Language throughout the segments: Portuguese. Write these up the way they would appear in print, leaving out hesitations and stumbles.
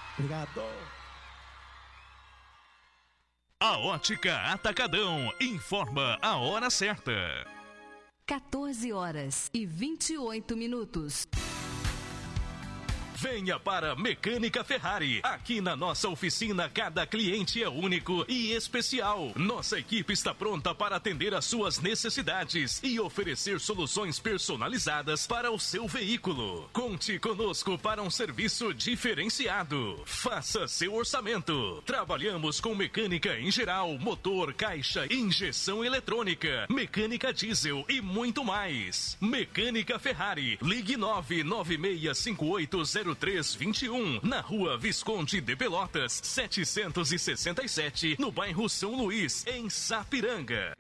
Obrigado. A Ótica Atacadão informa a hora certa. 14h28. Venha para Mecânica Ferrari. Aqui na nossa oficina, cada cliente é único e especial. Nossa equipe está pronta para atender às suas necessidades e oferecer soluções personalizadas para o seu veículo. Conte conosco para um serviço diferenciado. Faça seu orçamento. Trabalhamos com mecânica em geral, motor, caixa, injeção eletrônica, mecânica diesel e muito mais. Mecânica Ferrari. Ligue 996580321 na Rua Visconde de Pelotas, 767, no bairro São Luís, em Sapiranga.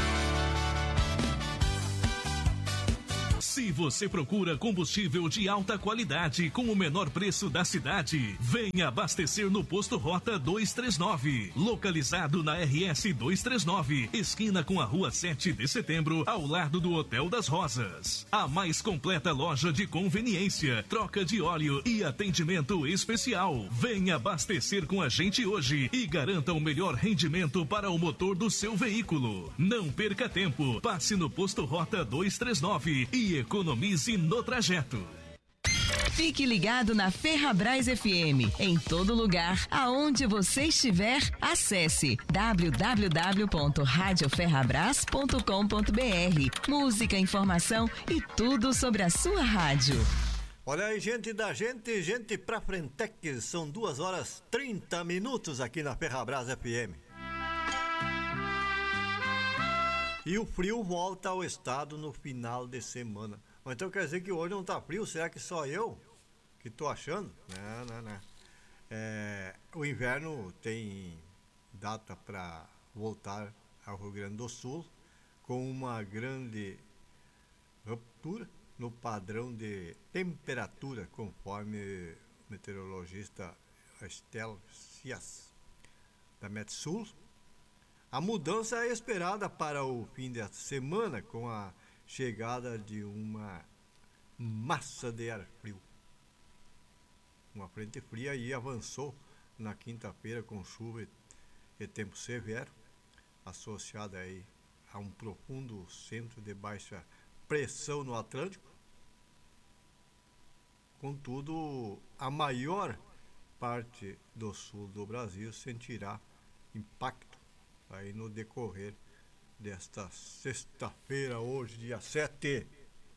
Se você procura combustível de alta qualidade com o menor preço da cidade, venha abastecer no Posto Rota 239, localizado na RS 239, esquina com a Rua 7 de Setembro, ao lado do Hotel das Rosas. A mais completa loja de conveniência, troca de óleo e atendimento especial. Venha abastecer com a gente hoje e garanta o melhor rendimento para o motor do seu veículo. Não perca tempo, passe no Posto Rota 239 e economize no trajeto. Fique ligado na Ferrabras FM. Em todo lugar, aonde você estiver, acesse www.radioferrabras.com.br. Música, informação e tudo sobre a sua rádio. Olha aí, gente da gente pra frente, que são 2h30 aqui na Ferrabras FM. E o frio volta ao estado no final de semana. Então quer dizer que hoje não tá frio? Será que só eu que tô achando? Não. O inverno tem data para voltar ao Rio Grande do Sul com uma grande ruptura no padrão de temperatura, conforme o meteorologista Estel Cias da Metsul. A mudança é esperada para o fim da semana, com a chegada de uma massa de ar frio. Uma frente fria aí avançou na quinta-feira com chuva e tempo severo, associada aí a um profundo centro de baixa pressão no Atlântico. Contudo, a maior parte do sul do Brasil sentirá impacto aí no decorrer desta sexta-feira, hoje, dia 7.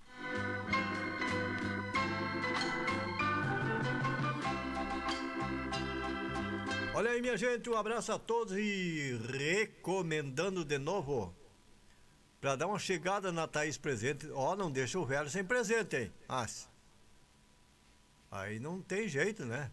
Olha aí, minha gente, um abraço a todos e recomendando de novo para dar uma chegada na Thaís Presente. Não deixa o velho sem presente, hein? Aí não tem jeito, né?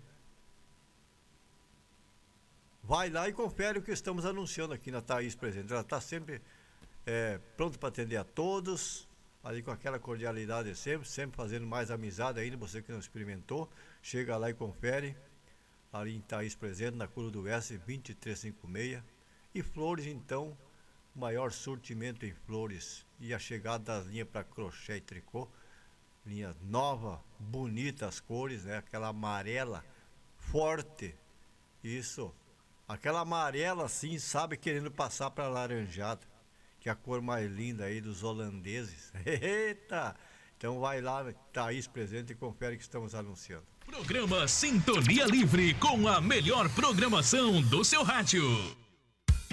Vai lá e confere o que estamos anunciando aqui na Thaís Presente. Ela está sempre pronta para atender a todos, ali com aquela cordialidade sempre fazendo mais amizade ainda. Você que não experimentou, chega lá e confere. Ali em Thaís Presente, na Curo do S, 2356. E flores, então, maior surtimento em flores. E a chegada das linhas para crochê e tricô. Linha nova, bonitas cores, né? Aquela amarela forte. Isso. Aquela amarela assim, sabe, querendo passar para laranjada, que é a cor mais linda aí dos holandeses. Eita! Então vai lá, Thaís Presente, e confere que estamos anunciando. Programa Sintonia Livre, com a melhor programação do seu rádio.